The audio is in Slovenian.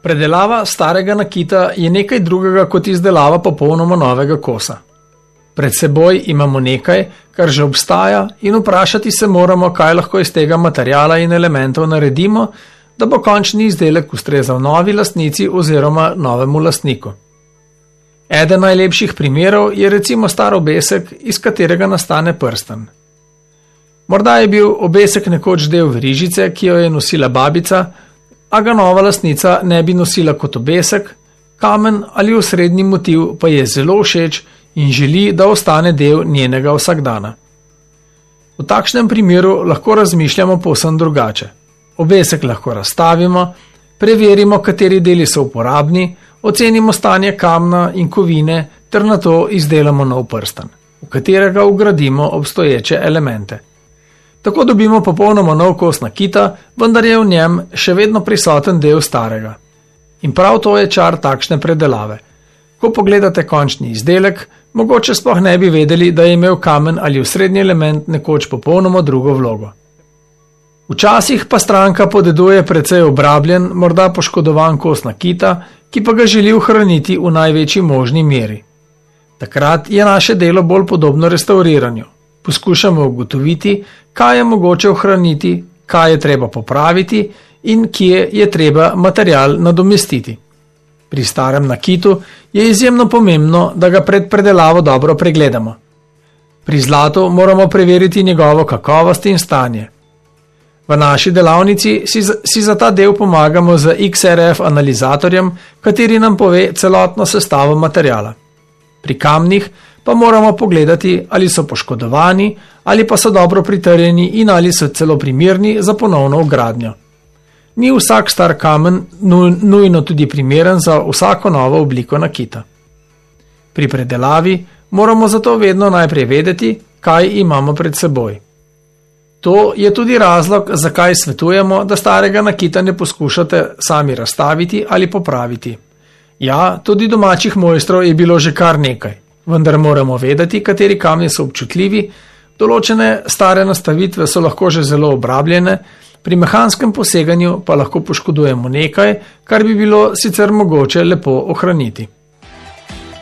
Predelava starega nakita je nekaj drugega kot izdelava popolnoma novega kosa. Pred seboj imamo nekaj, kar že obstaja, in vprašati se moramo, kaj lahko iz tega materiala in elementov naredimo, da bo končni izdelek ustrezal novi lastnici oziroma novemu lastniku. Eden najlepših primerov je recimo star obesek, iz katerega nastane prsten. Morda je bil obesek nekoč del verižice, ki jo je nosila babica, a ga nova lastnica ne bi nosila kot obesek, kamen ali osrednji motiv pa je zelo všeč in želi, da ostane del njenega vsakdana. V takšnem primeru lahko razmišljamo povsem drugače. Obesek lahko razstavimo, preverimo, kateri deli so uporabni, ocenimo stanje kamna in kovine ter nato izdelamo nov prsten, v katerega vgradimo obstoječe elemente. Tako dobimo popolnoma nov kos nakita, vendar je v njem še vedno prisoten del starega. In prav to je čar takšne predelave. Ko pogledate končni izdelek, mogoče sploh ne bi vedeli, da je imel kamen ali osrednji element nekoč popolnoma drugo vlogo. Včasih pa stranka podeduje precej obrabljen, morda poškodovan kos nakita, ki pa ga želi ohraniti v največji možni meri. Takrat je naše delo bolj podobno restauriranju. Poskušamo ugotoviti, kaj je mogoče ohraniti, kaj je treba popraviti in kje je treba material nadomestiti. Pri starem nakitu je izjemno pomembno, da ga pred predelavo dobro pregledamo. Pri zlatu moramo preveriti njegovo kakovost in stanje. V naši delavnici si za ta del pomagamo z XRF analizatorjem, kateri nam pove celotno sestavo materiala. Pri kamnih pa moramo pogledati, ali so poškodovani, ali pa so dobro pritrjeni in ali so celo primerni za ponovno vgradnjo. Ni vsak star kamen nujno tudi primeren za vsako novo obliko nakita. Pri predelavi moramo zato vedno najprej vedeti, kaj imamo pred seboj. To je tudi razlog, zakaj svetujemo, da starega nakita ne poskušate sami razstaviti ali popraviti. Ja, tudi domačih mojstrov je bilo že kar nekaj, vendar moramo vedeti, kateri kamni so občutljivi, določene stare nastavitve so lahko že zelo obrabljene, pri mehanskem poseganju pa lahko poškodujemo nekaj, kar bi bilo sicer mogoče lepo ohraniti.